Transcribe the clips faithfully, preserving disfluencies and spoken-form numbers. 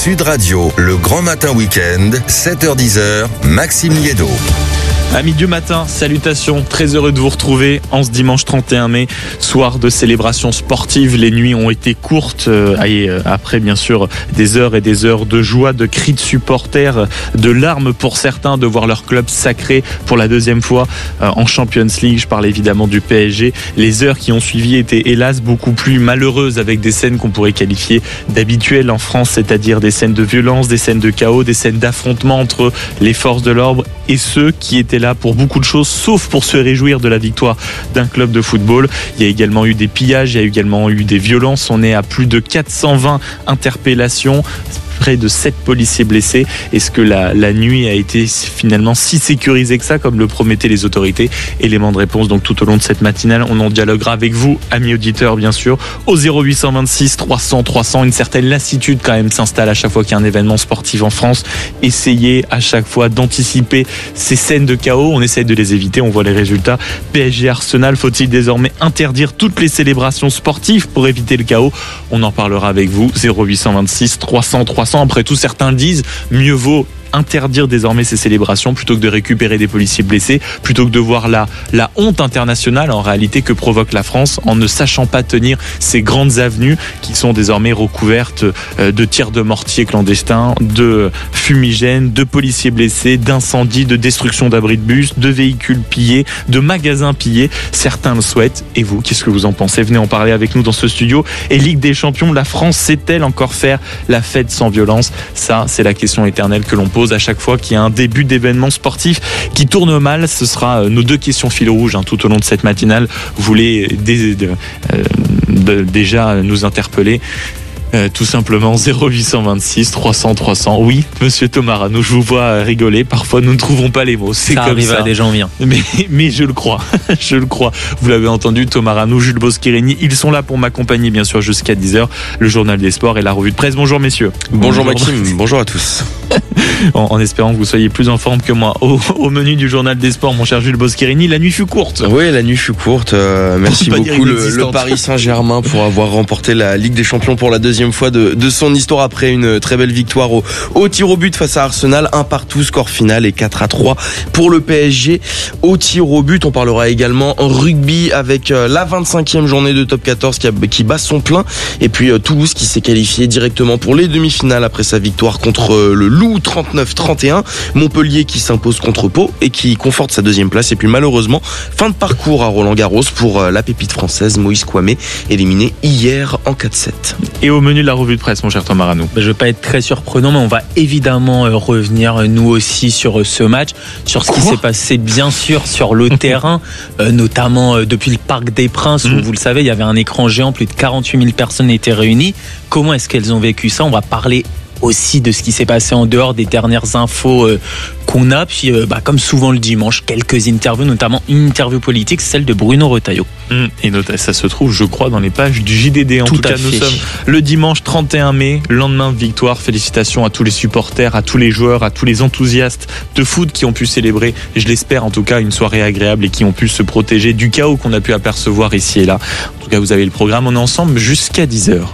Sud Radio, le grand matin week-end, sept heures dix, Maxime Liédo. Amis du matin, salutations, très heureux de vous retrouver en ce dimanche trente et un mai, soir de célébration sportive. Les nuits ont été courtes, euh, et après bien sûr des heures et des heures de joie, de cris de supporters, de larmes pour certains de voir leur club sacré pour la deuxième fois euh, en Champions League. Je parle évidemment du P S G. Les heures qui ont suivi étaient hélas beaucoup plus malheureuses, avec des scènes qu'on pourrait qualifier d'habituelles en France, c'est-à-dire des scènes de violence, des scènes de chaos, des scènes d'affrontement entre les forces de l'ordre et ceux qui étaient là pour beaucoup de choses, sauf pour se réjouir de la victoire d'un club de football. Il y a également eu des pillages, il y a également eu des violences. On est à plus de quatre cent vingt interpellations, près de sept policiers blessés. Est-ce que la, la nuit a été finalement si sécurisée que ça, comme le promettaient les autorités? Élément de réponse donc tout au long de cette matinale. On en dialoguera avec vous, amis auditeurs, bien sûr, au zéro huit cent vingt-six trois cents trois cents. Une certaine lassitude quand même s'installe à chaque fois qu'il y a un événement sportif en France. Essayez à chaque fois d'anticiper ces scènes de chaos. On essaye de les éviter, on voit les résultats. P S G Arsenal, faut-il désormais interdire toutes les célébrations sportives pour éviter le chaos? On en parlera avec vous, zéro huit cent vingt-six trois cents trois cents. Après tout, certains disent mieux vaut interdire désormais ces célébrations plutôt que de récupérer des policiers blessés, plutôt que de voir la, la honte internationale en réalité que provoque la France en ne sachant pas tenir ces grandes avenues qui sont désormais recouvertes de tirs de mortier clandestins, de fumigènes, de policiers blessés, d'incendies, de destruction d'abris de bus, de véhicules pillés, de magasins pillés. Certains le souhaitent. Et vous, qu'est-ce que vous en pensez? Venez en parler avec nous dans ce studio. Et Ligue des Champions, la France sait-elle encore faire la fête sans violence? Ça, c'est la question éternelle que l'on pose à chaque fois qu'il y a un début d'événement sportif qui tourne mal. Ce sera nos deux questions fil rouge hein, tout au long de cette matinale. Vous voulez dé- dé- euh, de, déjà nous interpeller? Euh, tout simplement zéro huit cent vingt-six trois cents trois cents. Oui, monsieur Thomas Rano, je vous vois rigoler. Parfois, nous ne trouvons pas les mots. C'est ça comme arrive ça. À des gens bien. Mais, mais je le crois. je le crois. Vous l'avez entendu, Thomas Rano, Jules Boscherini, ils sont là pour m'accompagner, bien sûr, jusqu'à dix heures. Le journal des sports et la revue de presse. Bonjour, messieurs. Bonjour, bonjour Maxime. Bonjour à tous. en, en espérant que vous soyez plus en forme que moi. Au, au menu du journal des sports, mon cher Jules Boscherini, la nuit fut courte. Oui, la nuit fut courte. Euh, merci beaucoup le, le Paris Saint-Germain pour avoir remporté la Ligue des Champions pour la deuxième fois de, de son histoire après une très belle victoire au, au tir au but face à Arsenal. Un partout, score final et quatre à trois pour le P S G au tir au but. On parlera également en rugby avec la vingt-cinquième journée de top quatorze qui, a, qui bat son plein. Et puis Toulouse qui s'est qualifié directement pour les demi-finales après sa victoire contre le Loup trente-neuf trente et un. Montpellier qui s'impose contre Pau et qui conforte sa deuxième place. Et puis malheureusement, fin de parcours à Roland-Garros pour la pépite française Moïse Kouamé, éliminé hier en quatre sept. Et au menu de la revue de presse, mon cher Thomas Rano. Je ne vais pas être très surprenant, mais on va évidemment revenir nous aussi sur ce match, sur ce Quoi qui s'est passé bien sûr sur le terrain, euh, notamment euh, depuis le Parc des Princes, où mmh. vous le savez, il y avait un écran géant, plus de quarante-huit mille personnes étaient réunies. Comment est-ce qu'elles ont vécu ça? On va parler aussi de ce qui s'est passé en dehors des dernières infos euh, qu'on a, puis euh, bah, comme souvent le dimanche, quelques interviews, notamment une interview politique, celle de Bruno Retailleau. Mmh. Et not- ça se trouve, je crois, dans les pages du J D D. En tout, tout cas, nous sommes le dimanche trente et un mai, lendemain de victoire. Félicitations à tous les supporters, à tous les joueurs, à tous les enthousiastes de foot qui ont pu célébrer, je l'espère en tout cas, une soirée agréable et qui ont pu se protéger du chaos qu'on a pu apercevoir ici et là. En tout cas, vous avez le programme, on est ensemble jusqu'à dix heures.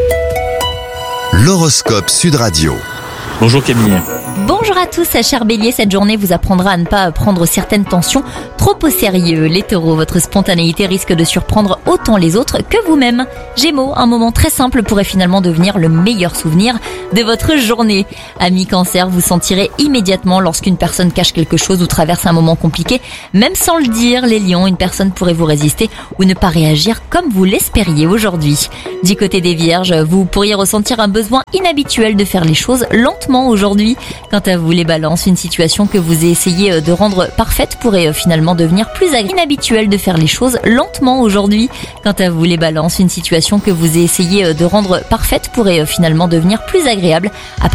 L'horoscope Sud Radio. Bonjour Camille. Bonjour à tous, cher Bélier, cette journée vous apprendra à ne pas prendre certaines tensions trop au sérieux. Les taureaux, votre spontanéité risque de surprendre autant les autres que vous-même. Gémeaux, un moment très simple pourrait finalement devenir le meilleur souvenir de votre journée. Amis Cancer, vous sentirez immédiatement lorsqu'une personne cache quelque chose ou traverse un moment compliqué, même sans le dire. Les lions, une personne pourrait vous résister ou ne pas réagir comme vous l'espériez aujourd'hui. Du côté des vierges, vous pourriez ressentir un besoin inhabituel de faire les choses lentement aujourd'hui. Quant à vous les balances, une situation que vous essayez de rendre parfaite pourrait finalement devenir plus agréable. Inhabituel de faire les choses lentement aujourd'hui. Quant à vous les balances, une situation que vous essayez de rendre parfaite pourrait finalement devenir plus agréable à